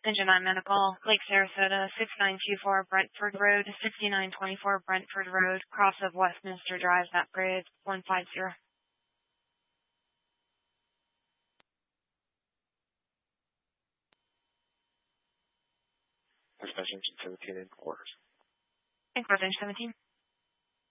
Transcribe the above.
Engine 9 Medical, Lake Sarasota, 6924 Brentford Road, 6924 Brentford Road, cross of Westminster Drive, that bridge, 150. Dispatch Engine 17 in quarters. And Engine 17.